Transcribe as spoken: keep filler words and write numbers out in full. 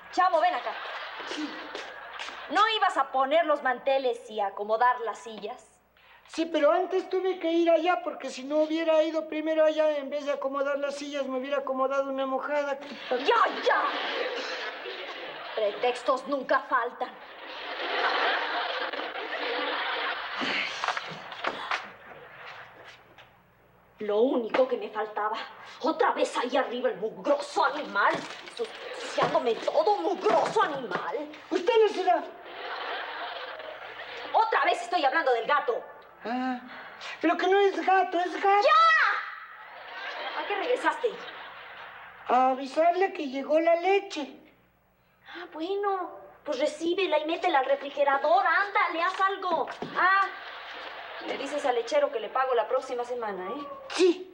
Chavo, ven acá. ¿No ibas a poner los manteles y acomodar las sillas? Sí, pero antes tuve que ir allá, porque si no hubiera ido primero allá, en vez de acomodar las sillas, me hubiera acomodado una mojada. ¡Ya, ya! Pretextos nunca faltan. Lo único que me faltaba. Otra vez ahí arriba el mugroso animal. Ensuciándome todo, mugroso animal. ¿Usted no será? Otra vez estoy hablando del gato. Ah, pero que no es gato, es gato. ¡Ya! ¿A qué regresaste? A avisarle que llegó la leche. Ah, bueno. Pues recíbela y métela al refrigerador. Ándale, haz algo. Ah, le dices al lechero que le pago la próxima semana, ¿eh? Sí.